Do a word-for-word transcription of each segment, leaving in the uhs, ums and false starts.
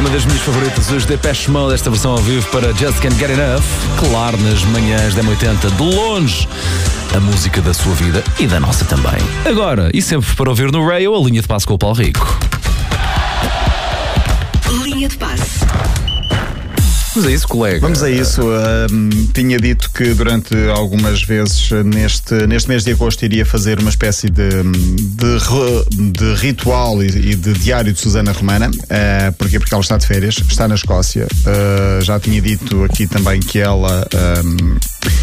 uma das minhas favoritas, os Depeche Mode, esta versão ao vivo para Just Can't Get Enough. Claro, nas manhãs da M oitenta, de longe, a música da sua vida e da nossa também. Agora, e sempre para ouvir no Radio, a linha de passe com o Paulo Rico. Linha de passe. Vamos a isso, colega. Vamos a isso. Uh, tinha dito que durante algumas vezes neste, neste mês de agosto iria fazer uma espécie de, de, de ritual e, e de diário de Susana Romana. Uh, porquê? Porque ela está de férias, está na Escócia. Uh, já tinha dito aqui também que ela... Um,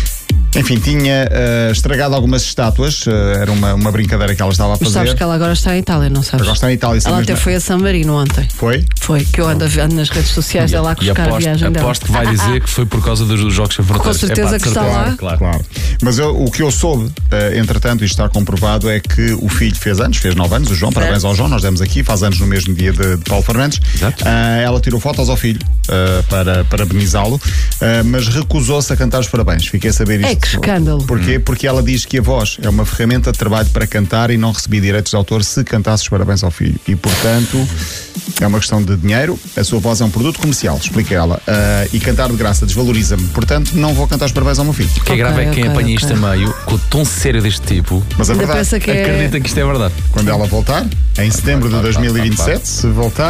Enfim, tinha uh, estragado algumas estátuas. Uh, era uma, uma brincadeira que ela estava a fazer. Mas sabes que ela agora está em Itália, não sabes? Agora está em Itália. Ela até foi a San Marino ontem. Foi? Foi, que eu ando a ver nas redes sociais dela a buscar a viagem dela. Aposto que vai dizer que foi por causa dos Jogos Sem Fronteiras. Com certeza é, pá, que está lá. Claro, claro. Mas eu, o que eu soube, uh, entretanto, isto está comprovado, é que o filho fez anos, fez nove anos, o João, parabéns ao João, nós demos aqui, faz anos no mesmo dia de, de Paulo Fernandes. Exato. Uh, ela tirou fotos ao filho uh, para parabenizá-lo, uh, mas recusou-se a cantar os parabéns. Fiquei a saber isto. É que escândalo. Porquê? Porque ela diz que a voz é uma ferramenta de trabalho para cantar e não recebia direitos de autor se cantasse os parabéns ao filho. E, portanto, é uma questão de dinheiro. A sua voz é um produto comercial, explica ela. Uh, e cantar de graça desvaloriza-me. Portanto, não vou cantar os parabéns ao meu filho. O que é grave é quem okay, apanha okay. isto a meio, com o tom sério deste tipo, Mas a Ainda verdade, pensa que é... acredita que isto é verdade. quando ela voltar, em setembro de dois mil e vinte e sete, se voltar,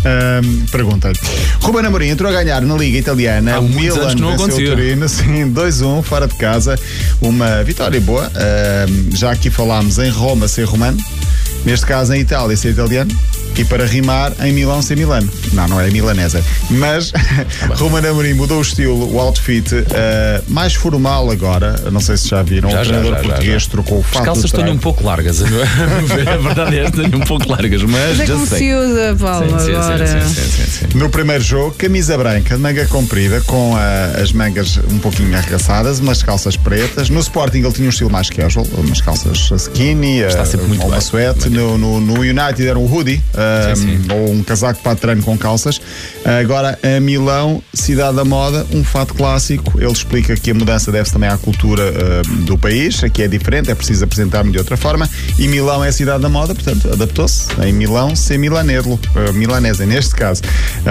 um, pergunta-lhe. Ruben Amorim entrou a ganhar na Liga Italiana. Há O muitos Milan anos que não venceu o acontecia. Torino, sim, dois a um, fora de casa. Uma vitória boa. Um, já aqui falámos em Roma ser romano, neste caso em Itália ser italiano. E para rimar, em Milão ser Milano. Não, não é milanesa. Mas Ruben Amorim mudou o estilo, o outfit, uh, mais formal agora. Não sei se já viram. Já, o já, treinador já, português já, já. trocou o fato. As calças de trás. estão um pouco largas. A verdade é esta, estão um pouco largas, mas, Mas é já como sei. se usa, Paulo, Sim, sim, agora. sim, sim, sim, sim, sim. No primeiro jogo, camisa branca, de manga comprida, com a, as mangas um pouquinho arregaçadas, umas calças pretas. No Sporting ele tinha um estilo mais casual, umas calças skinny, Está sempre muito uma bem. suéte. No, no, no United era um hoodie, um, Sim, sim. ou um casaco para treino com calças. Agora, a Milão, cidade da moda, um fato clássico. Ele explica que a mudança deve-se também à cultura uh, do país, aqui é diferente, é preciso apresentar-me de outra forma. E Milão é a cidade da moda, portanto, adaptou-se. Em Milão, ser milanelo, uh, milanesa, neste caso.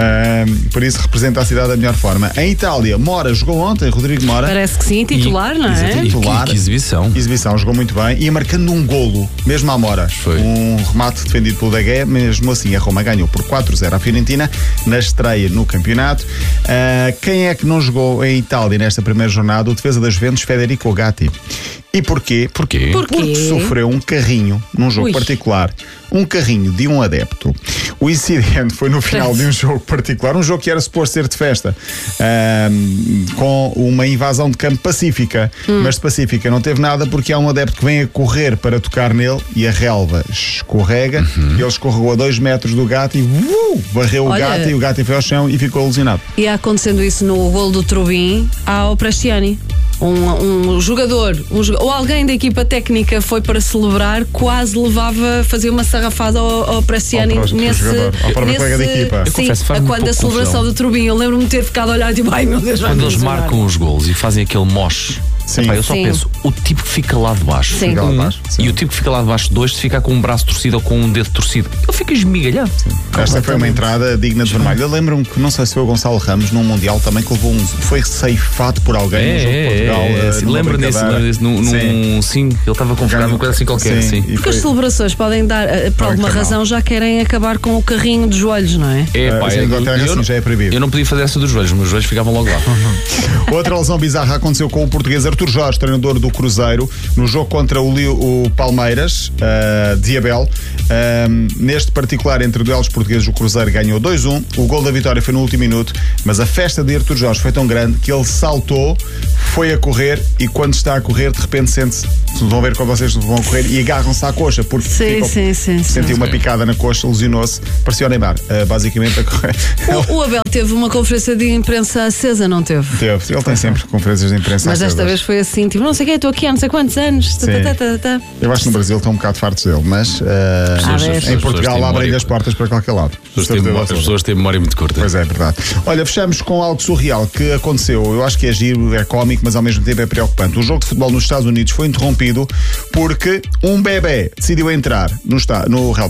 Uh, por isso, representa a cidade da melhor forma. Em Itália, Mora jogou ontem, Rodrigo Mora. Parece que sim, titular, E- não é? E que, Titular. que exibição. Exibição, jogou muito bem. Ia marcando um golo, mesmo à Mora. Foi. Um remate defendido pelo De Gea, mesmo assim a Roma ganhou por quatro a zero à Fiorentina na estreia no campeonato. Uh, quem é que não jogou em Itália nesta primeira jornada? O defesa das Juventus, Federico Gatti. E porquê? Porquê? Porquê? Porque sofreu um carrinho num jogo Ui. particular. Um carrinho de um adepto. O incidente foi no final de um jogo particular, um jogo que era suposto ser de festa, um, com uma invasão de campo pacífica. Hum. Mas de pacífica não teve nada porque há um adepto que vem a correr para tocar nele e a relva escorrega. Uhum. Ele escorregou a dois metros do gato e uh, varreu Olha. o gato e o gato foi ao chão e ficou lesionado. E acontecendo isso no golo do Trubin ao Prestiani. Um, um jogador um, joga- ou alguém da equipa técnica foi para celebrar, quase levava, fazia uma sarrafada ao, ao Prestiani Ao próximo nesse, jogador, ao próprio nesse colega da equipa. Eu Sim, confesso, faz-me quando a pouco celebração confusão. do Trubin, eu lembro-me de ter ficado a olhar e tipo, ai meu Deus, vai Quando eles lesionar. marcam os golos e fazem aquele moche, Sim. epá, eu só Sim. penso, o tipo que fica lá de baixo, Sim. Fica lá um, abaixo, sim. e o tipo que fica lá de baixo, dois, se ficar com um braço torcido ou com um dedo torcido, ele fica esmigalhado. Esta foi uma entrada digna de vermelho. Eu lembro-me que, não sei se foi o Gonçalo Ramos, num Mundial também, que levou um. Foi ceifado por alguém no jogo de Portugal. eh, sim, numa lembro disso, brincadeira. lembro disso, num, Sim. num, sim, ele estava convocado numa coisa assim qualquer, sim. e Porque as foi- celebrações podem dar, eh, por alguma acabar. razão, já querem acabar com o carrinho dos joelhos, não é? É, pá, Ah, eu, em Inglaterra, eu assim, não- já é proibido. eu não podia fazer essa dos joelhos, meus joelhos ficavam logo lá. Outra lesão bizarra aconteceu com o português Artur Jorge, treinador do Cruzeiro, no jogo contra o, Lio- o Palmeiras, uh, de Abel. Um, neste particular, entre duelos portugueses, o Cruzeiro ganhou dois a um. O gol da vitória foi no último minuto, mas a festa de Artur Jorge foi tão grande que ele saltou, foi a correr e quando está a correr, de repente sente-se, vão ver quando vocês vão a correr e agarram-se à coxa, porque Sim, ficam- sim, sim, sim. sentiu uma picada na coxa, lesionou-se, parecia o Neymar, uh, basicamente a correr. O, o Abel teve uma conferência de imprensa acesa, não teve? Teve. Ele tem sempre conferências de imprensa. Mas desta acesas. vez foi assim, tipo, não sei quem, estou aqui há não sei quantos anos. Tá, Sim. tá, tá, tá, tá. Eu acho que no Brasil estão um bocado fartos dele, mas uh, Pessoas- em as pessoas Portugal têm abrem memória- as portas para qualquer lado. As pessoas têm Certeza memória- As absoluta. pessoas têm memória muito curta. Pois é, é verdade. Olha, fechamos com algo surreal que aconteceu. Eu acho que é giro, é cómico, mas ao mesmo tempo é preocupante. O jogo de futebol nos Estados Unidos foi interrompido porque um bebé decidiu entrar no, está, no relvado.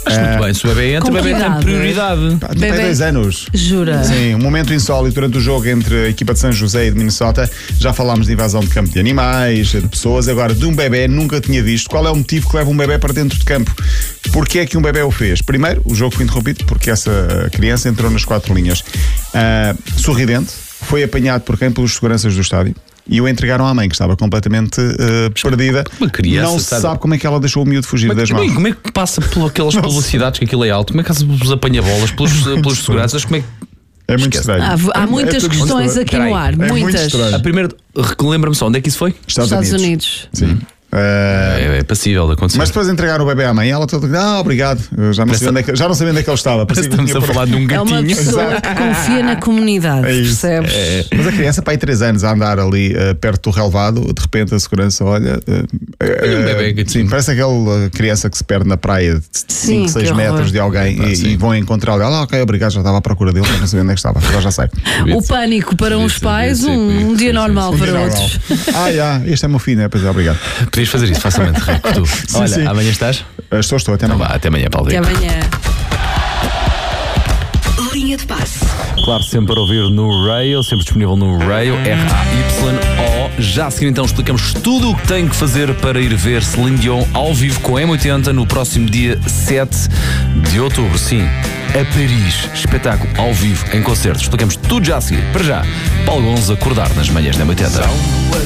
Acho muito bem. Se o bebê entra, o bebê tem cuidado. prioridade. Pá, tem Bebê. dois anos. Jura? Sim, um momento insólito durante o jogo entre a equipa de São José e de Minnesota. Já falámos de invasão de campo de animais, de pessoas. Agora, de um bebê, nunca tinha visto. Qual é o motivo que leva um bebê para dentro de campo? Porquê é que um bebê o fez? Primeiro, o jogo foi interrompido porque essa criança entrou nas quatro linhas. Ah, sorridente, foi apanhado por quem? Pelos seguranças do estádio. E o entregaram à mãe, que estava completamente uh, perdida. Uma criança, Não se sabe? sabe como é que ela deixou o miúdo fugir Como é, das que, mãos. como é que passa por aquelas velocidades que aquilo é alto? Como é que os apanha-bolas pelos, pelos seguranças? Como é que. É muito Esquece. estranho. Há, há É muitas tudo questões muito aqui no Peraí. ar, É muito muitas. estranho. A primeira. Lembra-me só, onde é que isso foi? Estados, Estados Unidos. Unidos. Sim. Uh, É, é passível de acontecer. Mas depois entregaram o bebê à mãe, ela toda. Ah, obrigado. Eu já não sabia onde é que, já não sabia onde é que ele estava. Parecia que Estamos tinha a por- falar de um É uma gatinho. pessoa que confia na comunidade, É isso. percebes? É. Mas a criança, para aí três anos a andar ali uh, perto do relevado, de repente a segurança olha. Uh, Olha um bebê uh, gatinho. sim, parece aquela criança que se perde na praia de Sim, cinco, seis que metros horror. de alguém Ah, e, sim. e vão encontrá-lo. Ah, ok, obrigado, já estava à procura dele, já não sabia onde é que estava, agora já sei. O pânico para uns Sim, pais, sim, um, sim, um dia sim, normal sim, para Normal. outros. Ah, já, este é meu filho, né? Pois é, obrigado. Podias fazer isso facilmente, Rico, tu. Olha, sim. amanhã estás? Uh, Estou, estou, até Então amanhã. vá, até amanhã, Paulo Até Rico. amanhã. Linha de passe. Claro, sempre para ouvir no Rail, sempre disponível no Rail, R A Y O. Já a seguir então explicamos tudo o que tem que fazer para ir ver Celine Dion ao vivo com M oitenta no próximo dia sete de outubro. Sim, a Paris. Espetáculo ao vivo, em concerto. Explicamos tudo já a seguir. Para já, Paulo Gonzo acordar nas manhãs da M oitenta.